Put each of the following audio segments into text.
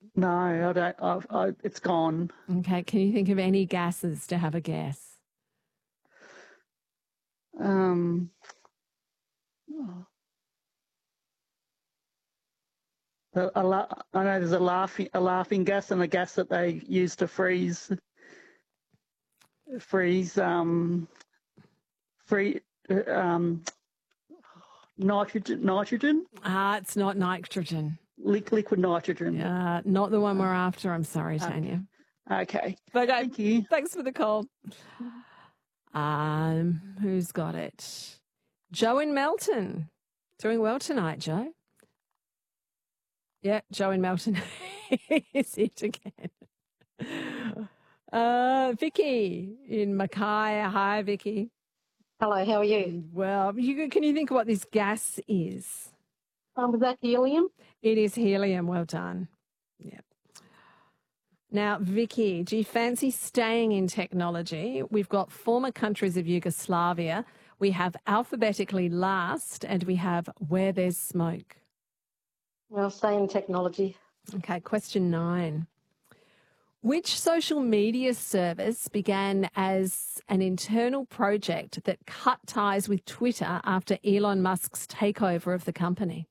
No, I don't. It's gone. Okay, can you think of any gases to have a guess? Oh. I know there's a laughing gas and a gas that they use to freeze nitrogen. It's not nitrogen. Liquid nitrogen. Not the one we're after. I'm sorry, Tanya. Okay. Okay. Thank you. Thanks for the call. Who's got it? Joe in Melton. Doing well tonight, Joe. Yeah, Joe in Melton is it again. Vicky in Mackay. Hi, Vicky. Hello, how are you? Well, can you think of what this gas is? Was that helium? It is helium. Well done. Yeah. Now, Vicky, do you fancy staying in technology? We've got former countries of Yugoslavia. We have alphabetically last, and we have where there's smoke. Well, stay in technology. Okay, question 9. Which social media service began as an internal project that cut ties with Twitter after Elon Musk's takeover of the company?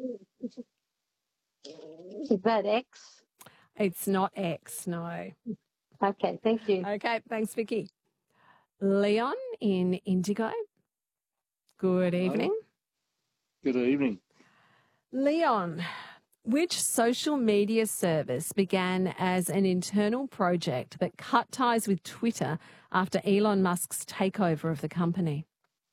Is that X? It's not X, no. Okay, thank you. Okay, thanks, Vicky. Leon in Indigo. Good evening. Good evening. Leon, which social media service began as an internal project that cut ties with Twitter after Elon Musk's takeover of the company?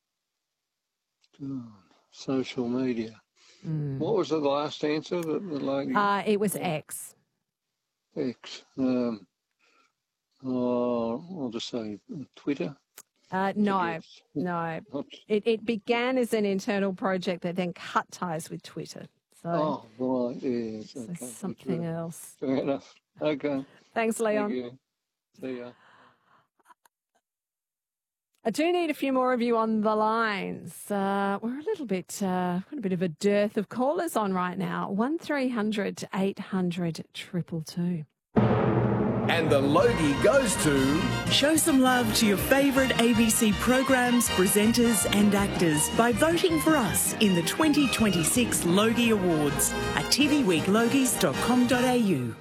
Social media. What was the last answer? It was X. X. I'll just say Twitter. No. It began as an internal project that then cut ties with Twitter. So, right, yes. So okay. something else. Fair enough. Okay. Thanks, Leon. Thank you. See ya. I do need a few more of you on the lines. We're a little bit, got a bit of a dearth of callers on right now. 1300 800 222. And the Logie goes to... Show some love to your favourite ABC programs, presenters and actors by voting for us in the 2026 Logie Awards at tvweeklogies.com.au.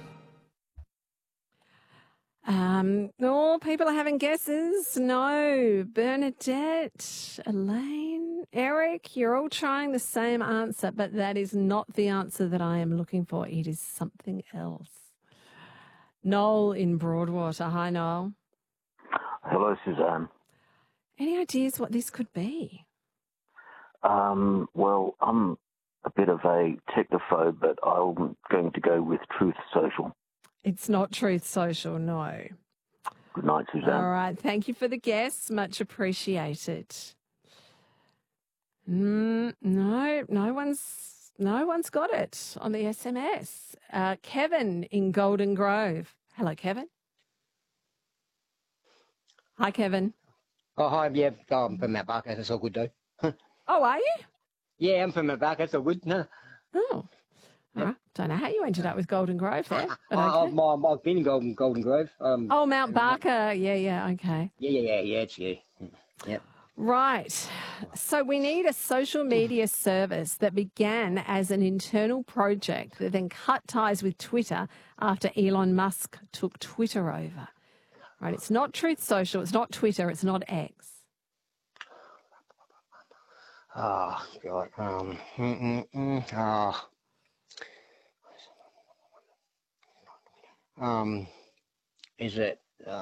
People are having guesses. No. Bernadette, Elaine, Eric, you're all trying the same answer, but that is not the answer that I am looking for. It is something else. Noel in Broadwater. Hi, Noel. Hello, Suzanne. Any ideas what this could be? Well, I'm a bit of a technophobe, but I'm going to go with Truth Social. It's not Truth Social, no. Good night, Suzanne. All right. Thank you for the guess. Much appreciated. No one's got it on the SMS. Kevin in Golden Grove. Hello, Kevin. Hi, Kevin. Oh, hi. Yeah, I'm from Mount Barker. That's all good, though. Oh, are you? Yeah, I'm from Mount Barker. That's all good. No. Oh. All right. Don't know how you ended up with Golden Grove there. But okay. I've been in Golden Grove. Mount Barker. Yeah, okay. Yeah. Yep. Right. So we need a social media service that began as an internal project that then cut ties with Twitter after Elon Musk took Twitter over. Right. It's not Truth Social. It's not Twitter. It's not X. Oh, God. Is it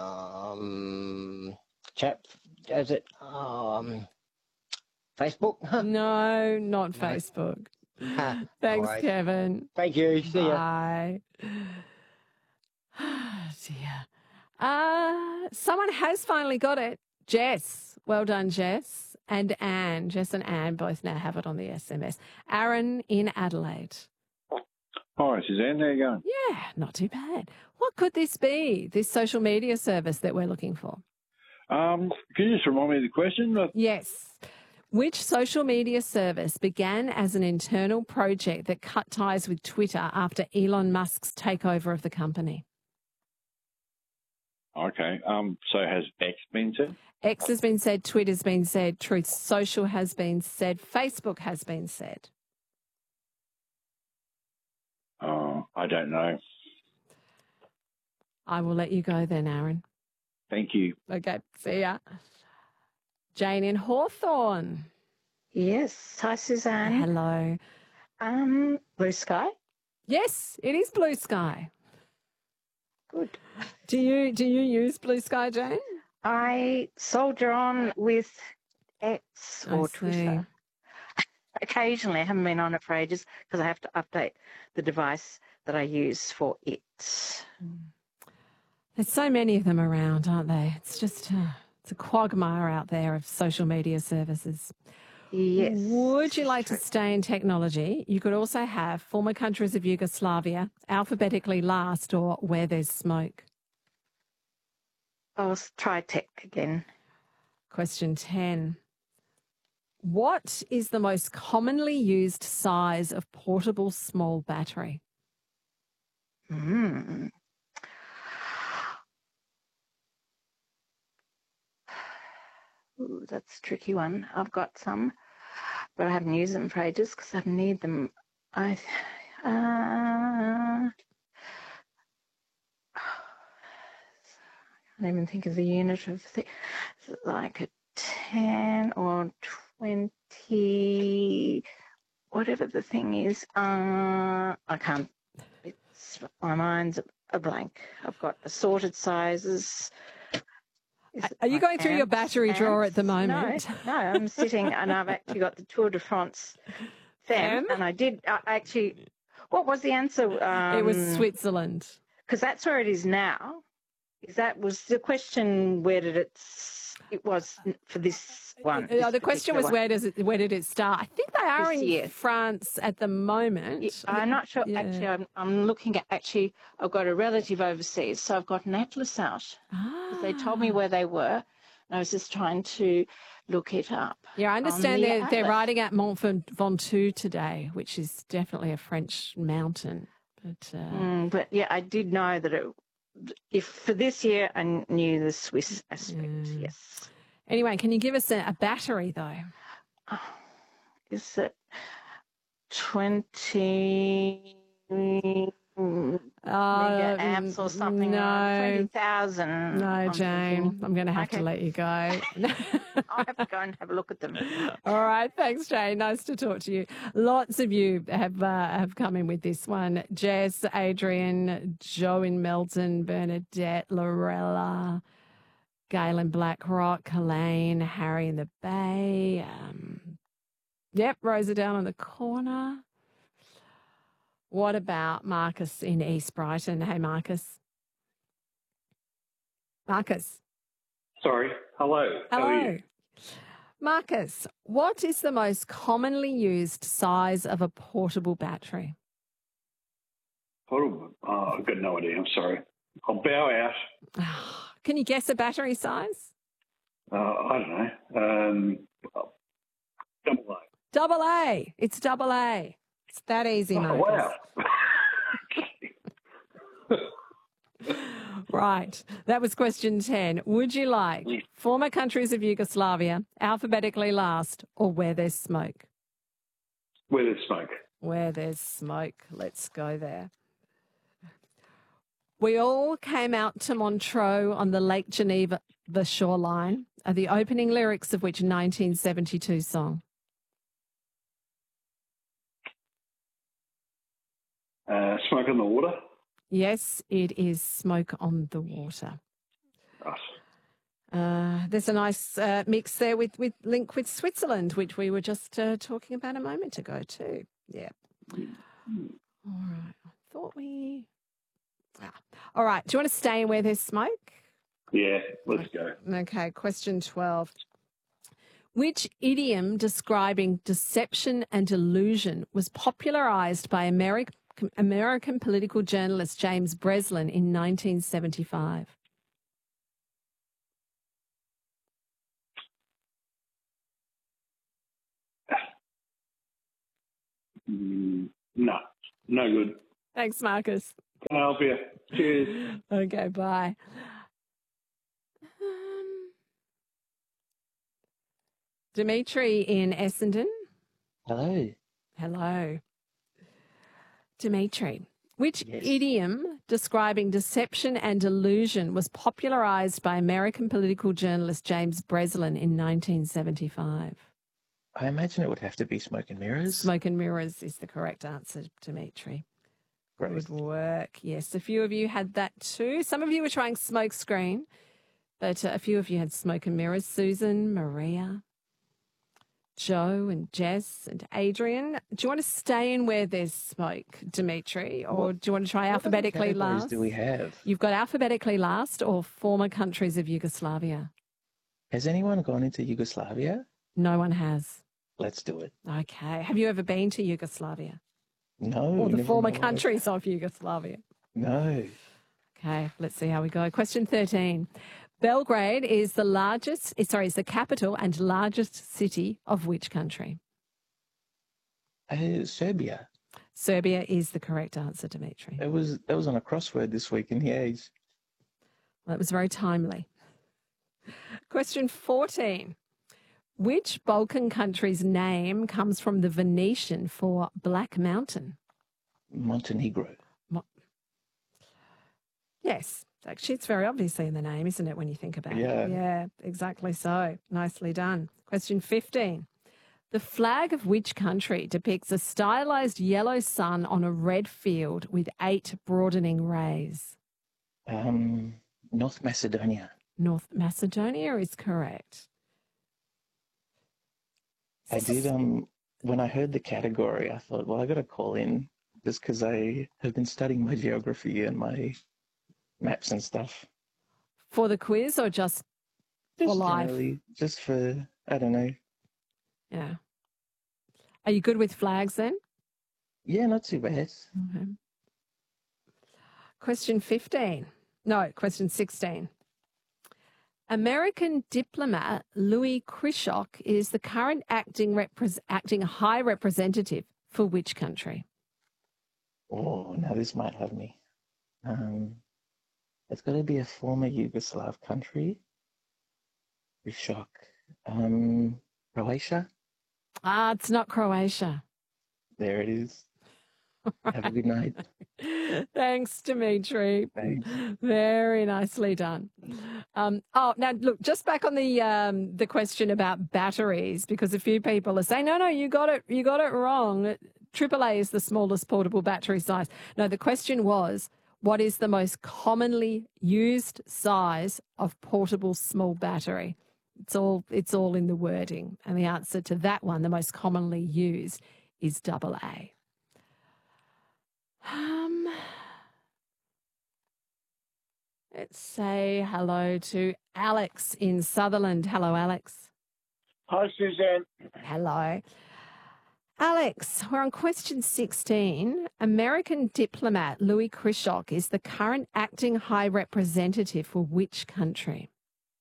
chat? Is it Facebook? No, not Facebook. Thanks, right. Kevin. Thank you. See ya. Bye. Dear. Someone has finally got it. Jess. Well done, Jess. And Anne. Jess and Anne both now have it on the SMS. Aaron in Adelaide. Hi, Suzanne. How are you going? Yeah, not too bad. What could this be, this social media service that we're looking for? Can you just remind me of the question? Yes. Which social media service began as an internal project that cut ties with Twitter after Elon Musk's takeover of the company? Okay. So has X been said? X has been said, Twitter's been said, Truth Social has been said, Facebook has been said. I don't know. I will let you go then, Aaron. Thank you. Okay, see ya. Jane in Hawthorne. Yes. Hi, Suzanne. Hello. Blue sky? Yes, it is Blue Sky. Good. Do you use Blue Sky, Jane? I soldier on with X or Twitter. Occasionally, I haven't been on it for ages because I have to update the device that I use for it. There's so many of them around, aren't they? It's just it's a quagmire out there of social media services. Yes. Would you like to stay in technology? You could also have former countries of Yugoslavia, alphabetically last, or where there's smoke. I'll try tech again. Question 10. What is the most commonly used size of portable small battery? Ooh, that's a tricky one. I've got some, but I haven't used them for ages because I need them. I can't even think of the unit of like a 10 or 20, whatever the thing is. I can't. My mind's a blank. I've got assorted sizes. Are you going through your battery drawer at the moment? No, I'm sitting and I've actually got the Tour de France thing. And I did actually, what was the answer? It was Switzerland. Because that's where it is now. That was the question, where did it was for this one? The question was, where did it start? I think they are in France at the moment. Yeah, I'm not sure. Yeah. Actually, I'm looking at, I've got a relative overseas, so I've got an atlas out. They told me where they were, and I was just trying to look it up. Yeah, I understand they're riding at Mont Ventoux today, which is definitely a French mountain. But yeah, I did know that if for this year, I knew the Swiss aspect, yes. Anyway, can you give us a battery, though? Is it 20 mega amps or something? No. 20,000. No, Jane. I'm going to have to let you go. I'll have to go and have a look at them. All right. Thanks, Jane. Nice to talk to you. Lots of you have come in with this one. Jess, Adrian, Joe in Melton, Bernadette, Lorella, Gail in Blackrock, Elaine, Harry in the Bay. Rosa down on the corner. What about Marcus in East Brighton? Hey, Marcus. Marcus. Sorry. Hello. Hello. How are you? Marcus, what is the most commonly used size of a portable battery? Portable? Oh, I've got no idea. I'm sorry. I'll bow out. Can you guess a battery size? I don't know. Double A. Double A. It's double A. It's that easy, Marcus. Wow. Right. That was question 10. Would you like former countries of Yugoslavia, alphabetically last, or where there's smoke? Where there's smoke. Where there's smoke. Let's go there. We all came out to Montreux on the Lake Geneva shoreline, are the opening lyrics of which 1972 song? Smoke on the water? Yes, it is Smoke on the Water. Right. There's a nice mix there with link with Switzerland, which we were just talking about a moment ago too. Yeah. All right. I thought we... All right. Do you want to stay in where there's smoke? Yeah, let's go. Okay. Question 12. Which idiom describing deception and illusion was popularised by American political journalist James Breslin in 1975? No, no good. Thanks, Marcus. Can I help you? Cheers. Okay, bye. Dimitri in Essendon. Hello. Hello. Dimitri, which idiom describing deception and delusion was popularised by American political journalist James Breslin in 1975? I imagine it would have to be smoke and mirrors. Smoke and mirrors is the correct answer, Dimitri. Great. Good work. Yes, a few of you had that too. Some of you were trying smoke screen, but a few of you had smoke and mirrors. Susan, Maria, Joe and Jess and Adrian. Do you want to stay in where there's smoke, Dimitri, or do you want to try alphabetically last? What do we have? You've got alphabetically last or former countries of Yugoslavia. Has anyone gone into Yugoslavia? No one has. Let's do it. Okay. Have you ever been to Yugoslavia? No. Or the never former in my life. countries of Yugoslavia? No. Okay, let's see how we go. Question 13. Belgrade is the capital and largest city of which country? Serbia. Serbia is the correct answer, Dimitri. That was on a crossword this week in the Age. Well, that was very timely. Question 14. Which Balkan country's name comes from the Venetian for Black Mountain? Montenegro. Yes. Actually, it's very obviously in the name, isn't it, when you think about Yeah. it? Yeah, exactly so. Nicely done. Question 15. The flag of which country depicts a stylized yellow sun on a red field with 8 broadening rays? North Macedonia. North Macedonia is correct. I did, when I heard the category, I thought, well, I got to call in just because I have been studying my geography and my maps and stuff. For the quiz or just for life? Generally, just for, I don't know. Yeah. Are you good with flags then? Yeah, not too bad. Okay. Question 15. No, question 16. American diplomat Louis Krishock is the current acting high representative for which country? Oh, now this might have me. It's got to be a former Yugoslav country. With shock. Croatia? It's not Croatia. There it is. Have a good night. Thanks, Dimitri. Thanks. Very nicely done. Now look, just back on the question about batteries, because a few people are saying, no, you got it wrong. AAA is the smallest portable battery size. No, the question was, what is the most commonly used size of portable small battery? It's all in the wording, and the answer to that one, the most commonly used, is AA. Let's say hello to Alex in Sutherland. Hello, Alex. Hi, Suzanne. Hello. Alex, we're on question 16. American diplomat Louis Krishock is the current acting high representative for which country?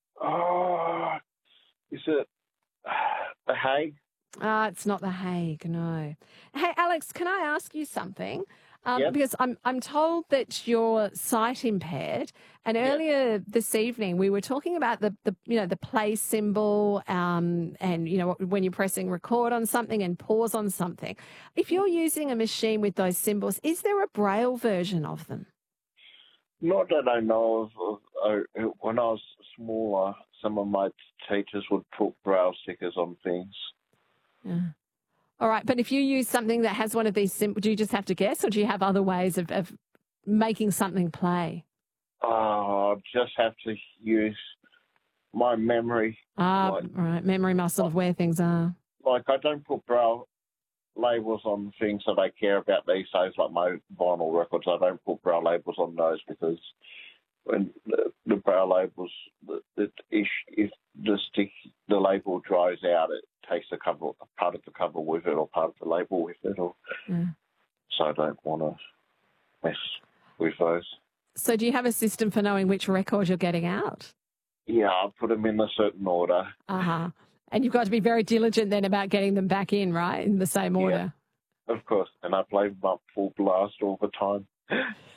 Is it The Hague? It's not The Hague, no. Hey, Alex, can I ask you something? Yep. Because I'm told that you're sight impaired, and earlier this evening we were talking about the play symbol, and when you're pressing record on something and pause on something. If you're using a machine with those symbols, is there a Braille version of them? Not that I know of. When I was smaller, some of my teachers would put Braille stickers on things. Yeah. All right, but if you use something that has one of these symbols, do you just have to guess, or do you have other ways of making something play? I just have to use my memory. Right, memory muscle of where things are. Like, I don't put Braille labels on things that I care about these days, like my vinyl records. I don't put Braille labels on those because when the Braille labels, if the label dries out, it takes the cover, part of the cover with it, or part of the label with it, so I don't want to mess with those. So do you have a system for knowing which record you're getting out? Yeah, I put them in a certain order. And you've got to be very diligent then about getting them back in, right, in the same order. Of course, and I play Full Blast all the time.